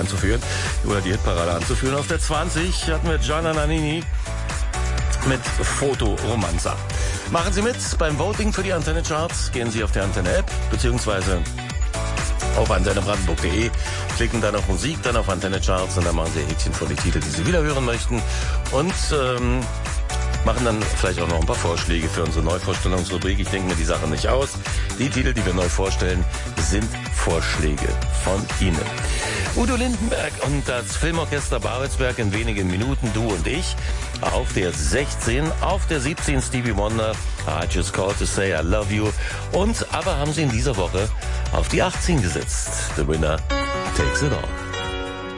anzuführen oder die Hitparade anzuführen. Auf der 20 hatten wir Gianna Nannini mit Foto Romanza. Machen Sie mit beim Voting für die Antenne Charts. Gehen Sie auf die Antenne App beziehungsweise auf antennebrandenburg.de, klicken dann auf Musik, dann auf Antenne Charts und dann machen Sie Häkchen vor die Titel, die Sie wieder hören möchten und machen dann vielleicht auch noch ein paar Vorschläge für unsere Neuvorstellungsrubrik. Ich denke mir die Sache nicht aus. Die Titel, die wir neu vorstellen, sind Vorschläge von Ihnen. Udo Lindenberg und das Filmorchester Babelsberg in wenigen Minuten, du und ich. Auf der 16, auf der 17 Stevie Wonder, I Just Called to Say I Love You. Und aber haben sie in dieser Woche auf die 18 gesetzt. The Winner Takes It All.